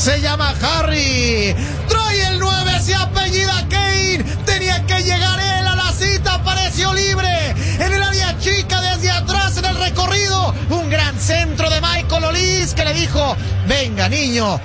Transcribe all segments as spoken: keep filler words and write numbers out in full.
se llama Harry. Trae el nueve, se apellida Kane. Tenía que llegar él a la cita, apareció libre en el área chica desde atrás en el recorrido. Un gran centro de Michael Olise que le dijo: venga, niño.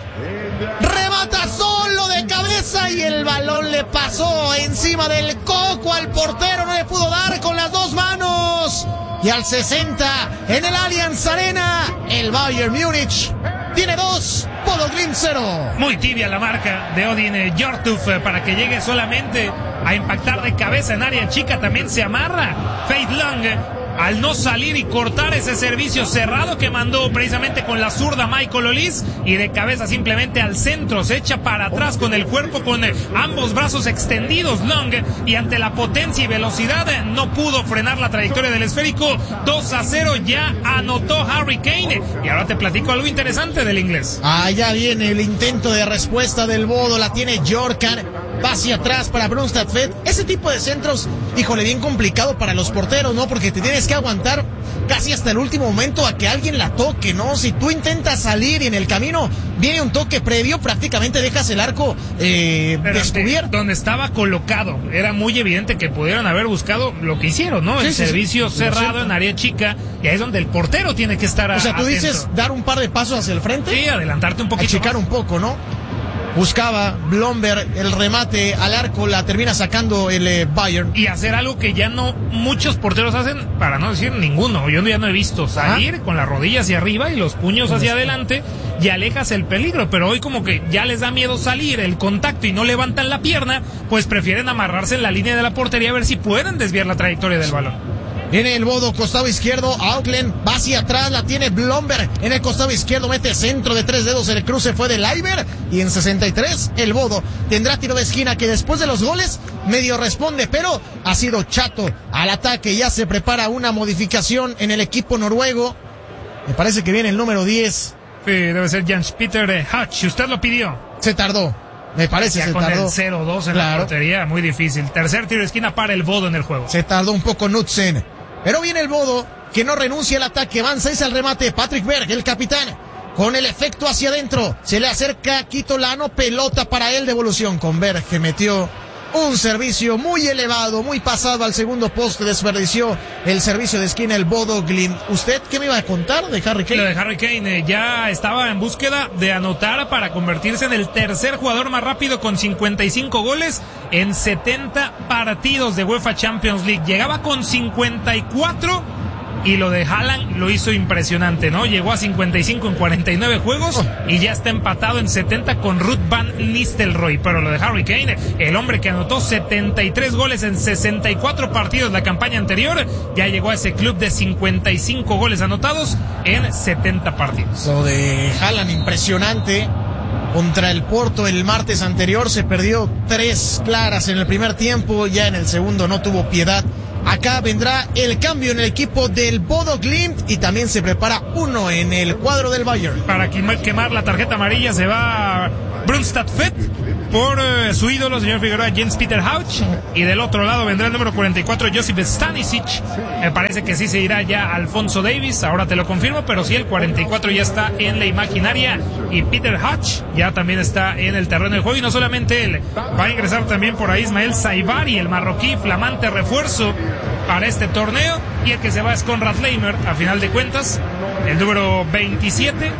Remata solo de cabeza y el balón le pasó encima del coco al portero, no le pudo dar con las dos manos. Y al sesenta, en el Allianz Arena, el Bayern Múnich tiene dos, Bodo Glimt cero. Muy tibia la marca de Odin Hjortuf para que llegue solamente a impactar de cabeza en área chica. También se amarra Faith Long al no salir y cortar ese servicio cerrado que mandó precisamente con la zurda Michael Olise, y de cabeza simplemente al centro, se echa para atrás con el cuerpo, con ambos brazos extendidos Long, y ante la potencia y velocidad no pudo frenar la trayectoria del esférico. Dos a cero, ya anotó Harry Kane. Y ahora te platico algo interesante del inglés. Allá viene el intento de respuesta del Bodo, la tiene Jorkan, va hacia atrás para Brunstad Fett. Ese tipo de centros, híjole, bien complicado para los porteros, ¿no? Porque te tienes que aguantar casi hasta el último momento a que alguien la toque, ¿no? Si tú intentas salir y en el camino viene un toque previo, prácticamente dejas el arco eh, descubierto. Donde estaba colocado, era muy evidente que pudieran haber buscado lo que hicieron, ¿no? Sí, el sí, servicio sí, cerrado en área chica, y ahí es donde el portero tiene que estar. O sea, tú atento. Dices dar un par de pasos hacia el frente. Sí, adelantarte un poquito. Achicar un poco, ¿no? Buscaba Blomberg el remate al arco, la termina sacando el eh, Bayern. Y hacer algo que ya no muchos porteros hacen, para no decir ninguno. Yo ya no he visto salir Ajá. con las rodillas hacia arriba y los puños hacia adelante, y alejas el peligro. Pero hoy como que ya les da miedo salir, el contacto, y no levantan la pierna, pues prefieren amarrarse en la línea de la portería a ver si pueden desviar la trayectoria del balón. Viene el Bodo, costado izquierdo, Auckland va hacia atrás, la tiene Blomberg en el costado izquierdo, mete centro de tres dedos, el cruce fue de Leiber, y en sesenta y tres el Bodo tendrá tiro de esquina que después de los goles medio responde, pero ha sido chato al ataque. Ya se prepara una modificación en el equipo noruego, me parece que viene el número diez. Sí, debe ser Jens Peter Hutch, usted lo pidió. Se tardó, me parece, ya se con tardó. el cero dos en claro. la portería, muy difícil. Tercer tiro de esquina para el Bodo en el juego. Se tardó un poco Knudsen. Pero viene el Bodo, que no renuncia al ataque, van seis al remate, Patrick Berg, el capitán, con el efecto hacia adentro, se le acerca Quito Lano, pelota para él, devolución con Berg, que metió un servicio muy elevado, muy pasado al segundo poste, desperdició el servicio de esquina el Bodo Glimt. ¿Usted qué me iba a contar de Harry Kane? Lo de Harry Kane, eh, ya estaba en búsqueda de anotar para convertirse en el tercer jugador más rápido con cincuenta y cinco goles en setenta partidos de UEFA Champions League. Llegaba con cincuenta y cuatro y lo de Haaland lo hizo impresionante, ¿no? Llegó a cincuenta y cinco en cuarenta y nueve juegos oh. y ya está empatado en setenta con Ruud van Nistelrooy. Pero lo de Harry Kane, el hombre que anotó setenta y tres goles en sesenta y cuatro partidos la campaña anterior, ya llegó a ese club de cincuenta y cinco goles anotados en setenta partidos. Lo de Haaland impresionante. Contra el Porto el martes anterior se perdió tres claras en el primer tiempo, ya en el segundo no tuvo piedad. Acá vendrá el cambio en el equipo del Bodo Glimt y también se prepara uno en el cuadro del Bayern. Para quemar la tarjeta amarilla se va Brunstad Fett por uh, su ídolo, señor Figueroa, Jens Peter Hutch, y del otro lado vendrá el número cuarenta y cuatro, Josip Stanisic. Me parece que sí se irá ya Alfonso Davies, ahora te lo confirmo, pero sí, el cuarenta y cuatro ya está en la imaginaria, y Peter Hutch ya también está en el terreno de juego. Y no solamente él, va a ingresar también por ahí Ismael Saibari, el marroquí, flamante refuerzo para este torneo, y el que se va es Konrad Leimer. A final de cuentas, el número veintisiete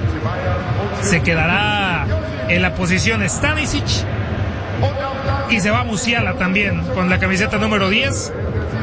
se quedará en la posición Stanisic, y se va Musiala también con la camiseta número diez,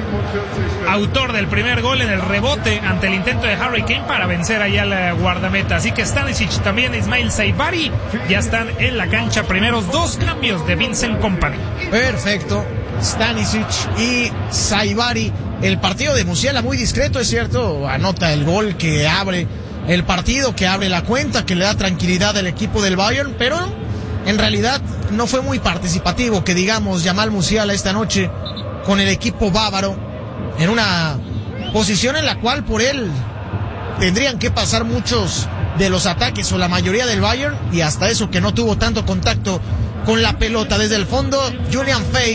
autor del primer gol en el rebote ante el intento de Harry Kane para vencer allá la guardameta. Así que Stanisic también, Ismail Saibari, ya están en la cancha. Primeros dos cambios de Vincent Kompany. Perfecto, Stanisic y Saibari. El partido de Musiala muy discreto, es cierto, anota el gol que abre el partido, que abre la cuenta, que le da tranquilidad al equipo del Bayern, pero en realidad no fue muy participativo, que digamos, Jamal Musiala esta noche con el equipo bávaro, en una posición en la cual por él tendrían que pasar muchos de los ataques o la mayoría del Bayern, y hasta eso que no tuvo tanto contacto con la pelota. Desde el fondo, Julian Fay,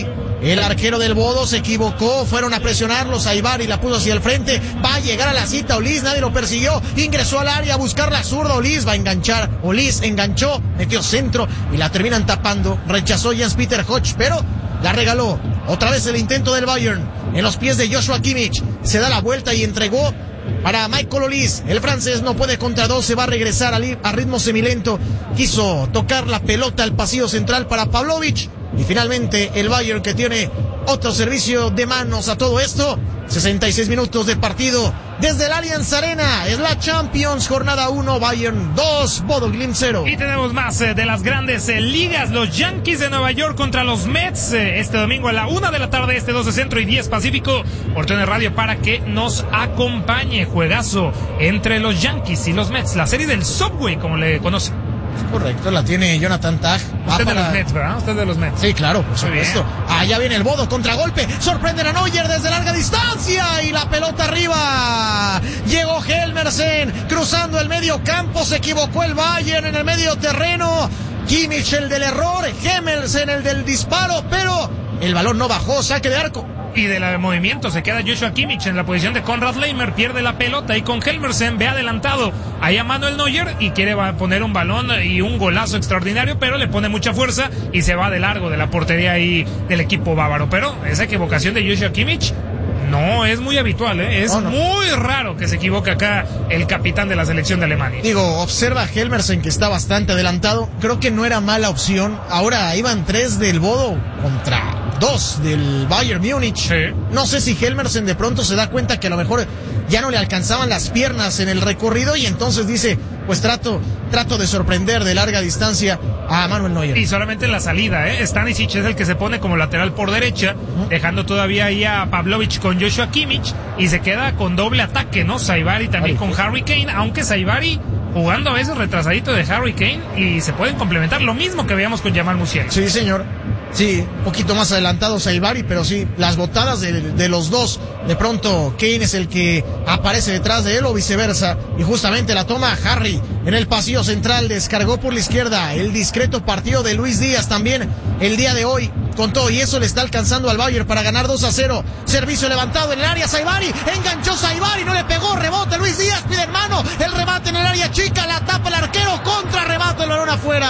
El arquero del Bodo se equivocó, fueron a presionarlo, Saibari la puso hacia el frente, va a llegar a la cita Olís, nadie lo persiguió, ingresó al área a buscar la zurda, Olís va a enganchar, Olís enganchó, metió centro y la terminan tapando, rechazó Jens-Peter Hodge, pero la regaló. Otra vez el intento del Bayern, en los pies de Joshua Kimmich, se da la vuelta y entregó para Michael Olís. El francés no puede contra dos, se va a regresar a ritmo semilento, quiso tocar la pelota al pasillo central para Pavlovic. Y finalmente el Bayern, que tiene otro servicio de manos a todo esto. sesenta y seis minutos de partido desde el Allianz Arena. Es la Champions, jornada uno, Bayern dos, Bodo Glimt cero. Y tenemos más eh, de las grandes eh, ligas. Los Yankees de Nueva York contra los Mets. Eh, este domingo a la una de la tarde, este doce Centro y diez Pacífico. Por T N Radio para que nos acompañe. Juegazo entre los Yankees y los Mets. La serie del Subway, como le conocen. Correcto, la tiene Jonathan Tag. Usted para... de los Mets, ¿verdad? Usted de los Mets. Sí, claro, por supuesto. Allá viene el Bodo, contragolpe. Sorprenden a Neuer desde larga distancia. Y la pelota arriba. Llegó Helmersen cruzando el medio campo. Se equivocó el Bayern en el medio terreno. Kimmich el del error. Helmersen el del disparo. Pero el balón no bajó. Saque de arco. Y del movimiento se queda Joshua Kimmich en la posición de Konrad Leimer, pierde la pelota y con Helmersen ve adelantado ahí a Manuel Neuer y quiere poner un balón y un golazo extraordinario, pero le pone mucha fuerza y se va de largo de la portería ahí del equipo bávaro. Pero esa equivocación de Joshua Kimmich no es muy habitual, ¿eh? Es oh, no. muy raro que se equivoque acá el capitán de la selección de Alemania. Digo, observa a Helmersen que está bastante adelantado, creo que no era mala opción. Ahora iban tres del Bodo contra dos del Bayern Múnich. Sí. No sé si Helmersen de pronto se da cuenta que a lo mejor ya no le alcanzaban las piernas en el recorrido y entonces dice, pues trato, trato de sorprender de larga distancia a Manuel Neuer. Y solamente en la salida, ¿eh? Stanisic es el que se pone como lateral por derecha, uh-huh. dejando todavía ahí a Pavlovic con Joshua Kimmich y se queda con doble ataque, ¿no? Saibari también Ay, con Harry Kane, aunque Saibari jugando a veces retrasadito de Harry Kane y se pueden complementar, lo mismo que veíamos con Jamal Musiala. Sí, señor. Sí, un poquito más adelantado Saibari, pero sí, las botadas de, de los dos, de pronto Kane es el que aparece detrás de él o viceversa, y justamente la toma Harry en el pasillo central, descargó por la izquierda, el discreto partido de Luis Díaz también el día de hoy, con todo y eso le está alcanzando al Bayern para ganar dos a cero, servicio levantado en el área, Saibari, enganchó Saibari, no le pegó, rebote Luis Díaz, pide en mano, el remate en el área chica, la tapa el arquero, contra remate, el balón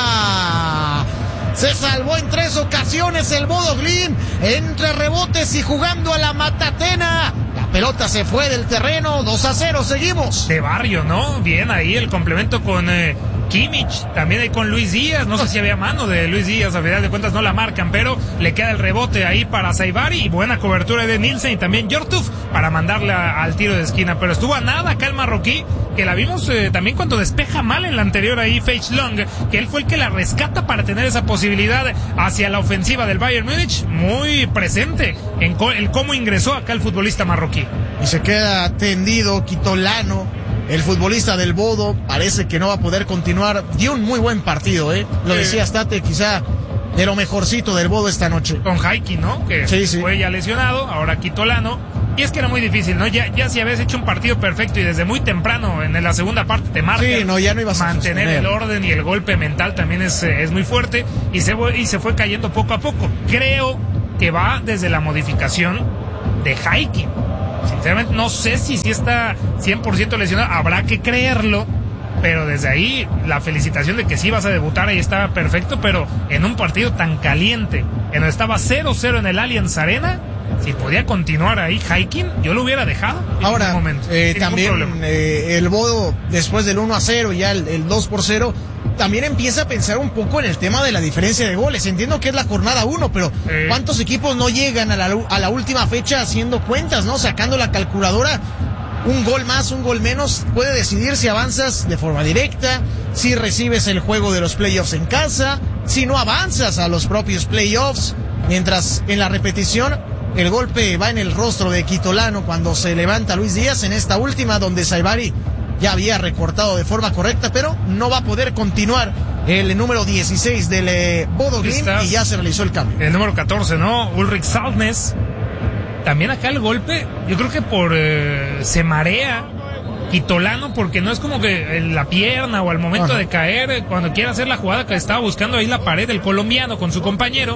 afuera. Se salvó en tres ocasiones el Bodo Glimt, entre rebotes y jugando a la matatena. La pelota se fue del terreno, dos a cero, seguimos. De barrio, ¿no? Bien ahí el complemento con eh, Kimmich, también ahí con Luis Díaz, no sé si había mano de Luis Díaz, a final de cuentas no la marcan, pero le queda el rebote ahí para Saibari y buena cobertura de Nielsen y también Jortuf para mandarla al tiro de esquina, pero estuvo a nada acá el marroquí, que la vimos eh, también cuando despeja mal en la anterior ahí Feix Long, que él fue el que la rescata para tener esa posibilidad hacia la ofensiva del Bayern Múnich, muy presente en co- el cómo ingresó acá el futbolista marroquí. Y se queda tendido Quitolano, el futbolista del Bodo, parece que no va a poder continuar, dio un muy buen partido, ¿eh? Lo decía State, quizá de lo mejorcito del Bodo esta noche. Con Haiki, ¿no? Que sí, sí. fue ya lesionado, ahora Quitolano. Y es que era muy difícil, ¿no? Ya, ya si habías hecho un partido perfecto y desde muy temprano en la segunda parte te marcan, sí, no, ya no ibas mantener a el orden y el golpe mental también es, es muy fuerte y se, y se fue cayendo poco a poco. Creo que va desde la modificación de Haiki. Sinceramente no sé si, si está cien por ciento lesionado, habrá que creerlo, pero desde ahí la felicitación de que sí vas a debutar, ahí estaba perfecto, pero en un partido tan caliente, en donde estaba cero cero en el Allianz Arena, si podía continuar ahí Hiking, yo lo hubiera dejado. Ahora, en momento, eh, también eh, el Bodo, después del uno a cero, ya el, el dos por cero, también empieza a pensar un poco en el tema de la diferencia de goles. Entiendo que es la jornada uno, pero eh. ¿cuántos equipos no llegan a la, a la última fecha haciendo cuentas, no? Sacando la calculadora, un gol más, un gol menos, puede decidir si avanzas de forma directa, si recibes el juego de los playoffs en casa, si no avanzas a los propios playoffs, mientras en la repetición el golpe va en el rostro de Quitolano cuando se levanta Luis Díaz en esta última, donde Saibari ya había recortado de forma correcta, pero no va a poder continuar el número dieciséis del eh, Bodo Glimt y ya se realizó el cambio. El número catorce, ¿no? Ulrich Saltnes. También acá el golpe, yo creo que por eh, se marea Quitolano, porque no es como que en la pierna o al momento Ajá. de caer, cuando quiere hacer la jugada que estaba buscando ahí la pared del colombiano con su compañero,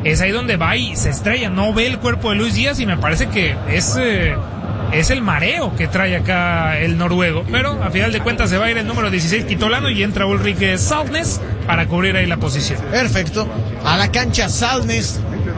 es ahí donde va y se estrella, no ve el cuerpo de Luis Díaz y me parece que es... Eh, es el mareo que trae acá el noruego, pero a final de cuentas se va a ir el número dieciséis Quitolano y entra Ulrike Saltnes para cubrir ahí la posición. Perfecto, a la cancha Saltnes.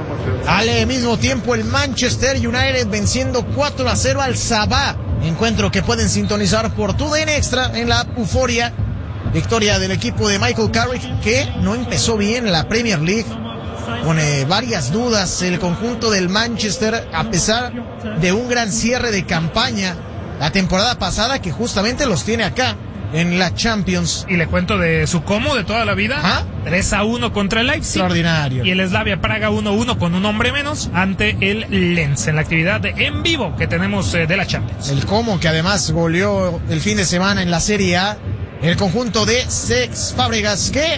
Al mismo tiempo el Manchester United venciendo cuatro a cero al Sabah, encuentro que pueden sintonizar por T U D N Extra en la euforia. Victoria del equipo de Michael Carrick, que no empezó bien la Premier League, con eh, varias dudas el conjunto del Manchester, a pesar de un gran cierre de campaña la temporada pasada, que justamente los tiene acá en la Champions. Y le cuento de su como de toda la vida. ¿Ah? tres a uno contra el Leipzig. Extraordinario. Y el Slavia Praga uno a uno con un hombre menos ante el Lens en la actividad de en vivo que tenemos eh, de la Champions. El como que además goleó el fin de semana en la Serie A el conjunto de Cesc Fábregas, que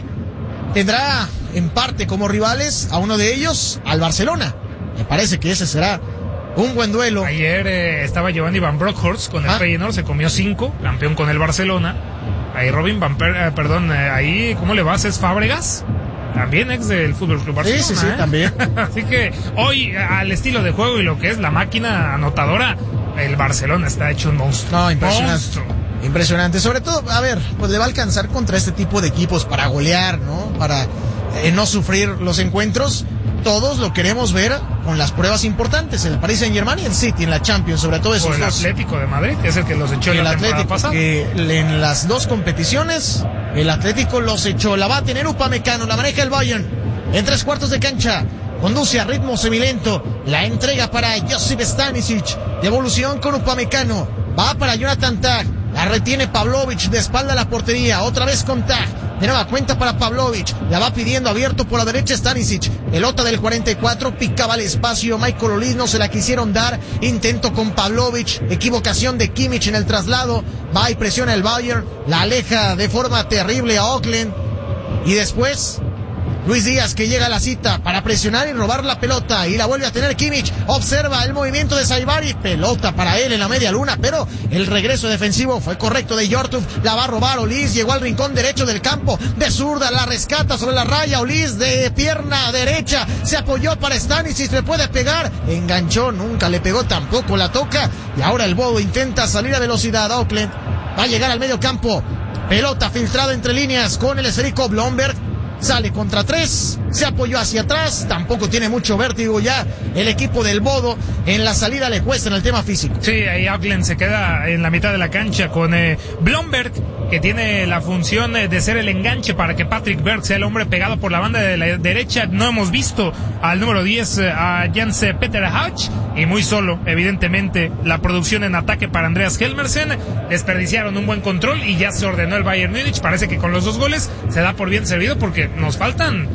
tendrá en parte como rivales a uno de ellos, al Barcelona. Me parece que ese será un buen duelo. Ayer eh, estaba Giovanni Van Bronckhorst con el ¿Ah? Feyenoord, se comió cinco, campeón con el Barcelona. Ahí Robin Van Per, eh, perdón, eh, ahí, ¿cómo le va a Cesc Fábregas? También ex del Fútbol Club Barcelona. Sí, sí, sí, ¿eh? también. Así que hoy, al estilo de juego y lo que es la máquina anotadora, el Barcelona está hecho un monstruo. No, impresionante. Monstruo. Impresionante, sobre todo, a ver, pues le va a alcanzar contra este tipo de equipos para golear, ¿no? Para eh, no sufrir los encuentros. Todos lo queremos ver con las pruebas importantes, el Paris Saint-Germain y el City en la Champions, sobre todo esos o el dos. Atlético de Madrid, que es el que los echó Y en el la temporada Atlético, pasada. que en las dos competiciones, el Atlético los echó. La va a tener Upamecano, la maneja el Bayern en tres cuartos de cancha. Conduce a ritmo semilento, la entrega para Josip Stanisic, devolución con Upamecano, va para Jonathan Tah, la retiene Pavlovic de espalda a la portería, otra vez con Tah, de nueva cuenta para Pavlovic, la va pidiendo abierto por la derecha Stanisic, pelota del cuarenta y cuatro, picaba el espacio, Michael Olise no se la quisieron dar, intento con Pavlovic, equivocación de Kimmich en el traslado, va y presiona el Bayern, la aleja de forma terrible a Auckland, y después Luis Díaz, que llega a la cita para presionar y robar la pelota, y la vuelve a tener Kimmich, observa el movimiento de Saibari, pelota para él en la media luna, pero el regreso defensivo fue correcto de Yortuf, la va a robar Olise, llegó al rincón derecho del campo, de zurda, la rescata sobre la raya, Olise de pierna derecha, se apoyó para Stanisic, le puede pegar, enganchó, nunca le pegó, tampoco la toca, y ahora el Bodo intenta salir a velocidad, Auckland va a llegar al medio campo, pelota filtrada entre líneas con el esférico Blomberg, sale contra tres, se apoyó hacia atrás, tampoco tiene mucho vértigo ya el equipo del Bodo, en la salida le cuesta en el tema físico. Sí, ahí Auckland se queda en la mitad de la cancha con eh, Blomberg, que tiene la función eh, de ser el enganche para que Patrick Berg sea el hombre pegado por la banda de la derecha. No hemos visto al número diez, eh, a Jens Peter Hauch, y muy solo, evidentemente, la producción en ataque para Andreas Helmersen. Desperdiciaron un buen control y ya se ordenó el Bayern Múnich. Parece que con los dos goles se da por bien servido, porque nos faltan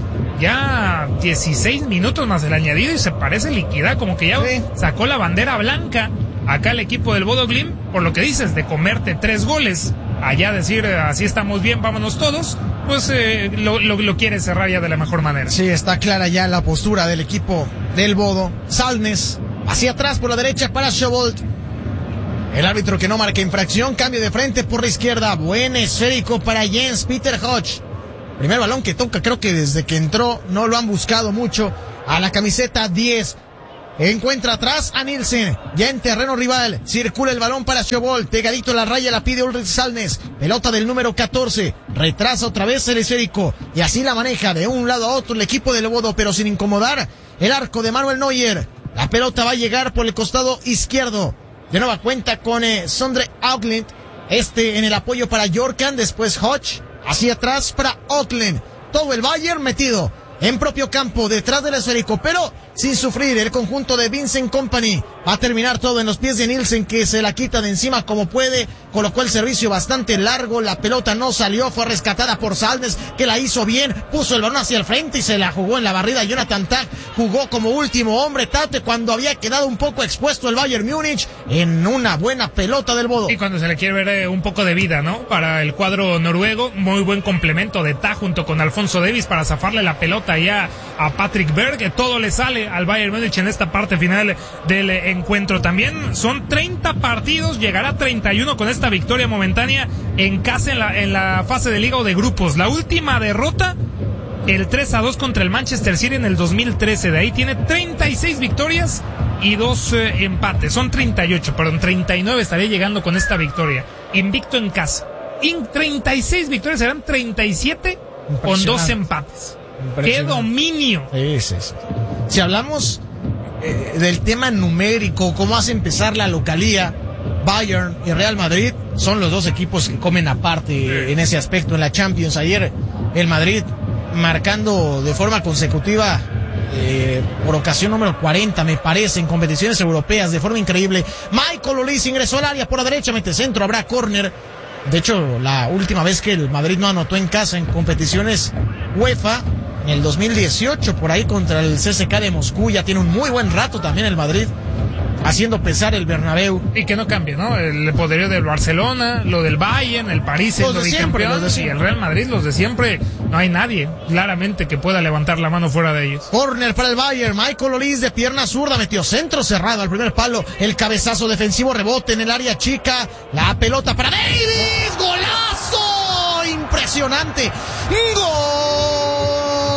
ya dieciséis minutos más el añadido y se parece liquidar, como que ya sí. Sacó la bandera blanca acá el equipo del Bodo Glimt, por lo que dices, de comerte tres goles, allá decir, así estamos bien, vámonos todos, pues eh, lo, lo, lo quiere cerrar ya de la mejor manera. Sí, está clara ya la postura del equipo del Bodo. Salnes, hacia atrás por la derecha para Schobolt. El árbitro que no marca infracción, cambio de frente por la izquierda, buen esférico para Jens Peter Hauch. Primer balón que toca, creo que desde que entró no lo han buscado mucho a la camiseta diez. Encuentra atrás a Nielsen, ya en terreno rival, circula el balón para Schobolt, pegadito a la raya, la pide Ulrich Salnes, pelota del número catorce, retrasa otra vez el esférico, y así la maneja de un lado a otro el equipo del Bodo, pero sin incomodar el arco de Manuel Neuer. La pelota va a llegar por el costado izquierdo, de nueva cuenta con eh, Sondre Auckland, este en el apoyo para Jorkan, después Hodge, hacia atrás para Auckland, todo el Bayern metido en propio campo, detrás del esférico, pero sin sufrir el conjunto de Vincent Kompany. Va a terminar todo en los pies de Nielsen, que se la quita de encima como puede, colocó el servicio bastante largo, la pelota no salió, fue rescatada por Salnes, que la hizo bien, puso el balón hacia el frente y se la jugó en la barrida. Jonathan Tah jugó como último hombre, Tate, cuando había quedado un poco expuesto el Bayern Múnich, en una buena pelota del Bodo. Y cuando se le quiere ver eh, un poco de vida, ¿no? Para el cuadro noruego, muy buen complemento de Tah junto con Alfonso Davies para zafarle la pelota ya a Patrick Berg, que todo le sale al Bayern Múnich en esta parte final del eh, encuentro. También son treinta partidos, llegará a treinta y uno con esta victoria momentánea en casa en la, en la fase de liga o de grupos. La última derrota el tres a dos contra el Manchester City en el dos mil trece. De ahí tiene treinta y seis victorias y dos eh, empates. Son treinta y ocho, perdón, treinta y nueve estaría llegando con esta victoria. Invicto en casa. En treinta y seis victorias serán treinta y siete con dos empates. ¡Qué dominio! Sí, sí, sí. Si hablamos eh, del tema numérico, cómo hace empezar la localía, Bayern y Real Madrid son los dos equipos que comen aparte en ese aspecto en la Champions. Ayer el Madrid marcando de forma consecutiva eh, por ocasión número cuarenta, me parece, en competiciones europeas, de forma increíble. Michael Olise ingresó al área por la derecha, mete centro, habrá córner. De hecho, la última vez que el Madrid no anotó en casa en competiciones UEFA, en el dos mil dieciocho, por ahí contra el C S K de Moscú. Ya tiene un muy buen rato también el Madrid haciendo pesar el Bernabéu. Y que no cambie, ¿no? El poderío del Barcelona, lo del Bayern, el París, el bicampeón, y el Real Madrid, los de siempre. No hay nadie, claramente, que pueda levantar la mano fuera de ellos. Corner para el Bayern. Michael Olise de pierna zurda metió centro cerrado al primer palo. El cabezazo defensivo, rebote en el área chica. La pelota para Davis. ¡Golazo! Impresionante. ¡Gol!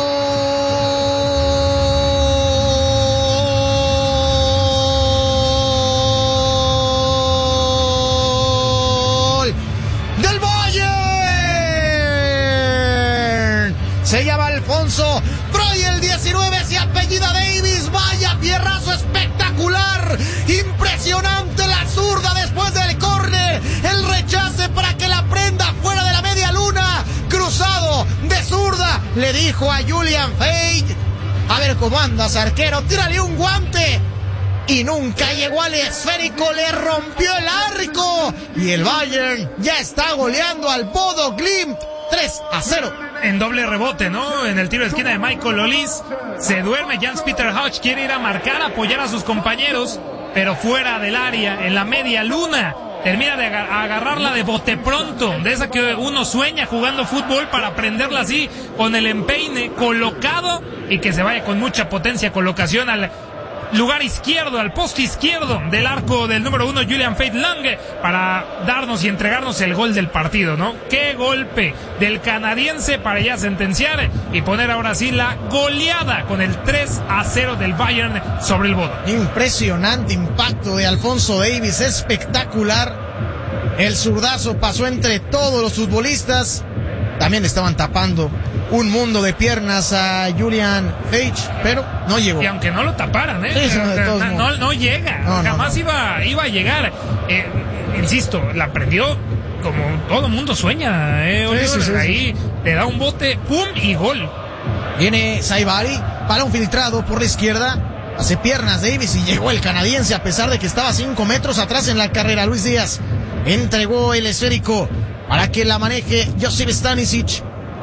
Se llama Alfonso Troy, el diecinueve, se apellida Davis. Vaya pierrazo espectacular, impresionante la zurda después del córner, el rechace para que la prenda fuera de la media luna, cruzado de zurda, le dijo a Julian Fate: a ver cómo andas, arquero, tírale un guante. Y nunca llegó al esférico, le rompió el arco. Y el Bayern ya está goleando al Bodo Glimt tres a cero. En doble rebote, ¿no? En el tiro de esquina de Michael Olise. Se duerme Jens-Peter Hauch, quiere ir a marcar, apoyar a sus compañeros, pero fuera del área, en la media luna. Termina de agar- agarrarla de bote pronto, de esa que uno sueña jugando fútbol, para prenderla así, con el empeine colocado, y que se vaya con mucha potencia, colocación al lugar izquierdo, al poste izquierdo del arco del número uno, Julian Fate Lange, para darnos y entregarnos el gol del partido, ¿no? Qué golpe del canadiense para ya sentenciar y poner ahora sí la goleada con el tres a cero del Bayern sobre el Bodo. Impresionante impacto de Alfonso Davis, espectacular. El zurdazo pasó entre todos los futbolistas. También estaban tapando un mundo de piernas a Julian Fate, pero no llegó. Y aunque no lo taparan, ¿eh? Sí, no, de todos no, modos. no, no llega. No, no, Jamás no. Iba, iba a llegar. Eh, insisto, la prendió como todo mundo sueña, ¿eh? Oliver? Sí, sí, sí, Ahí sí. le da un bote, ¡pum! Y gol. Viene Saibari, balón filtrado por la izquierda, hace piernas Davis y llegó el canadiense a pesar de que estaba cinco metros atrás en la carrera. Luis Díaz entregó el esférico para que la maneje Josip Stanisic.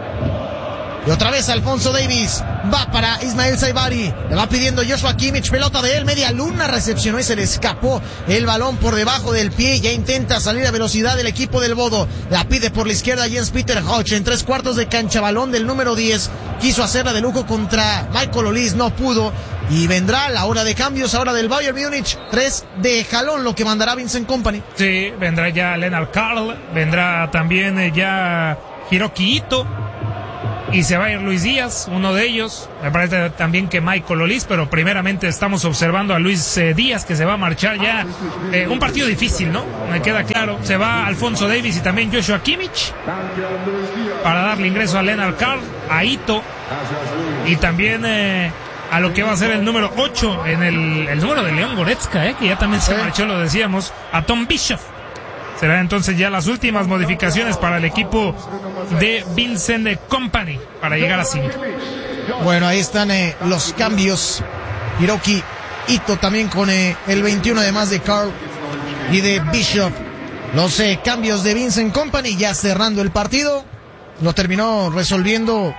Y otra vez Alfonso Davis va para Ismael Saibari, le va pidiendo Joshua Kimmich, pelota de él, media luna, recepcionó y se le escapó el balón por debajo del pie. Ya intenta salir a velocidad el equipo del Bodo, la pide por la izquierda Jens-Peter Hauch en tres cuartos de cancha, balón del número diez, quiso hacerla de lujo contra Michael Olise, no pudo. Y vendrá la hora de cambios ahora del Bayern Múnich, tres de jalón, lo que mandará Vincent Kompany. Sí, vendrá ya Lennart Karl, vendrá también eh, ya Hiroki Ito, y se va a ir Luis Díaz, uno de ellos. Me parece también que Michael Olise, pero primeramente estamos observando a Luis eh, Díaz, que se va a marchar ya. Eh, un partido difícil, ¿no? Me queda claro. Se va Alfonso Davis y también Joshua Kimmich para darle ingreso a Lennart Karl, a Ito, y también eh, a lo que va a ser el número ocho, en el, el número de León Goretzka, eh, que ya también se marchó, lo decíamos, a Tom Bischoff. Será entonces ya las últimas modificaciones para el equipo de Vincent Kompany para llegar a cinco. Bueno, ahí están eh, los cambios. Hiroki Ito también con eh, el veintiuno, además de Karl y de Bishop. Los eh, cambios de Vincent Kompany, ya cerrando el partido. Lo terminó resolviendo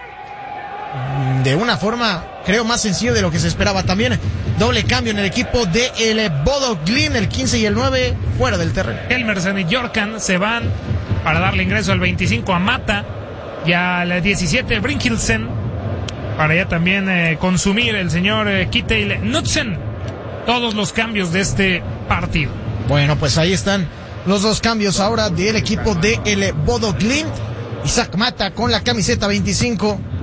de una forma, creo, más sencilla de lo que se esperaba. También doble cambio en el equipo de el Bodo Glimt, el quince y el nueve fuera del terreno. Helmersen y Jorkan se van para darle ingreso al veinticinco a Mata y al diecisiete Brinkilsen, para ya también eh, consumir el señor eh, Kittel Knudsen. Todos los cambios de este partido. Bueno, pues ahí están los dos cambios ahora del equipo de el Bodo Glimt. Isaac Mata con la camiseta veinticinco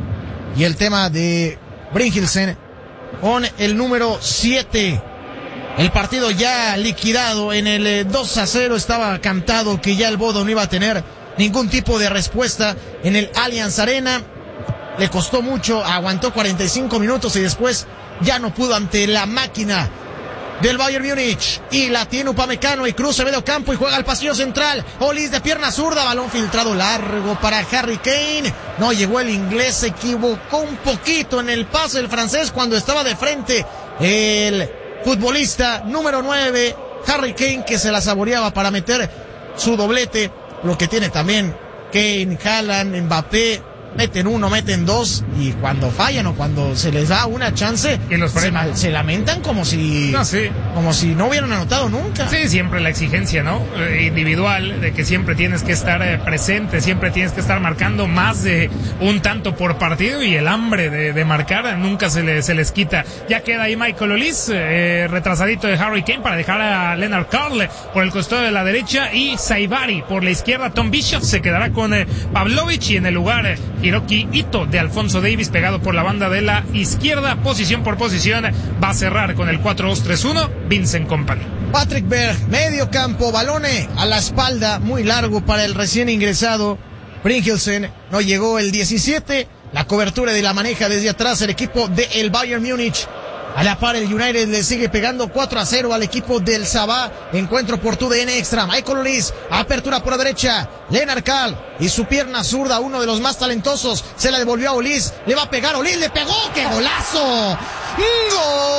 y el tema de Brynildsen con el número siete. El partido ya liquidado en el eh, dos a cero, estaba cantado que ya el Bodo no iba a tener ningún tipo de respuesta en el Allianz Arena. Le costó mucho, aguantó cuarenta y cinco minutos y después ya no pudo ante la máquina del Bayern Múnich. Y la tiene Upamecano y cruza medio campo y juega al pasillo central. Olise de pierna zurda, balón filtrado largo para Harry Kane. No llegó el inglés, se equivocó un poquito en el pase del francés cuando estaba de frente el futbolista número nueve, Harry Kane, que se la saboreaba para meter su doblete. Lo que tiene también Kane, Haaland, Mbappé, meten uno, meten dos, y cuando fallan o cuando se les da una chance, y los se, se lamentan como si no, sí. como si no hubieran anotado nunca. Sí, siempre la exigencia, ¿no? Eh, individual, de que siempre tienes que estar eh, presente, siempre tienes que estar marcando más de un tanto por partido, y el hambre de, de marcar nunca se, le, se les quita. Ya queda ahí Michael Olise, eh, retrasadito de Harry Kane, para dejar a Lennart Karl por el costado de la derecha, y Saibari por la izquierda. Tom Bishop se quedará con eh, Pavlovic, y en el lugar eh, Hiroki Ito de Alphonso Davies pegado por la banda de la izquierda. Posición por posición va a cerrar con el cuatro dos tres uno Vincent Kompany. Patrick Berg, medio campo, balone a la espalda, muy largo para el recién ingresado Brynildsen. No llegó el diecisiete, la cobertura de la maneja desde atrás el equipo del Bayern Múnich. A la par el United le sigue pegando cuatro a cero al equipo del Sabah. Encuentro por tu D N extra. Michael Olise, apertura por la derecha. Lennart Karl y su pierna zurda, uno de los más talentosos, se la devolvió a Olise. Le va a pegar Olise, le pegó. ¡Qué golazo! ¡Gol!